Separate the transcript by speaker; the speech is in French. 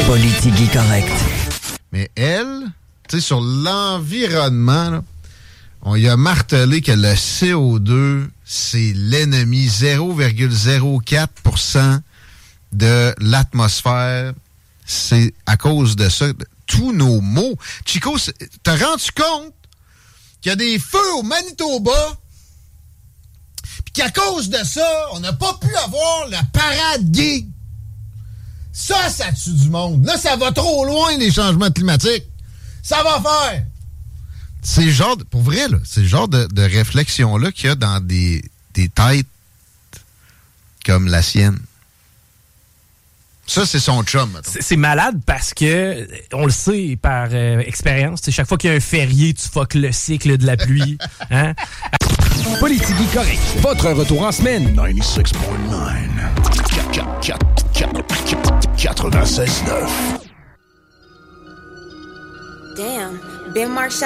Speaker 1: Politique correct.
Speaker 2: Mais elle, tu sais, sur l'environnement, là, on y a martelé que le CO2, c'est l'ennemi. 0,04% de l'atmosphère. C'est à cause de ça. Tous nos maux. Chico, t'as rendu compte qu'il y a des feux au Manitoba, puis qu'à cause de ça, on n'a pas pu avoir la parade gay. Ça tue du monde. Là, ça va trop loin, les changements climatiques. Ça va faire. C'est le genre, pour vrai, là, c'est le genre de réflexion-là qu'il y a dans des têtes comme la sienne. Ça, c'est son chum.
Speaker 3: C'est malade parce que, on le sait par expérience, chaque fois qu'il y a un férié, tu fuck le cycle de la pluie. Hein?
Speaker 4: Politique correct. Votre retour en semaine.
Speaker 5: 96.9. 96.9.
Speaker 6: Damn, Ben Marchand